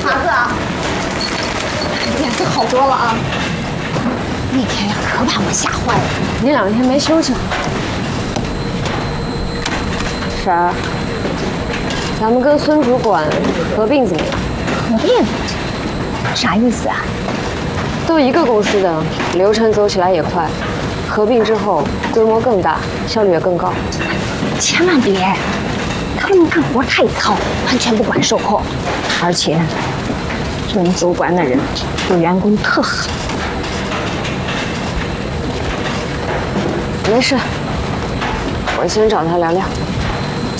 华子，脸色好多了啊！那天呀，可把我吓坏了。 你2天没休息好。婶儿，咱们跟孙主管合并怎么样？ 合并？啥意思啊？ 都一个公司的，流程走起来也快，合并之后规模更大，效率也更高。 千万别！他们干活太糙，完全不管售后，而且孙主管的人对员工特狠。 没事，我先找他聊聊。